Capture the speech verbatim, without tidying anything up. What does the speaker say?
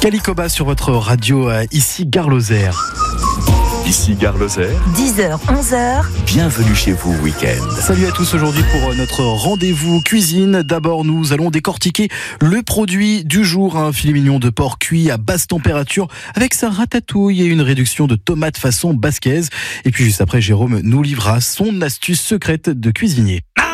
Calicoba sur votre radio, euh, ici Gare Lozère. Ici Gare Lozère. dix heures, onze heures. Bienvenue chez vous, week-end. Salut à tous aujourd'hui pour notre rendez-vous cuisine. D'abord, nous allons décortiquer le produit du jour, un filet mignon de porc cuit à basse température avec sa ratatouille et une réduction de tomates façon basquaise. Et puis juste après, Jérôme nous livrera son astuce secrète de cuisinier.